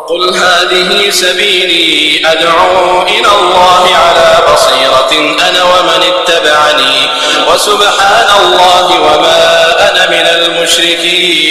قل هذه سبيلي أدعو إلى الله على بصيرة أنا ومن اتبعني وسبحان الله وما أنا من المشركين.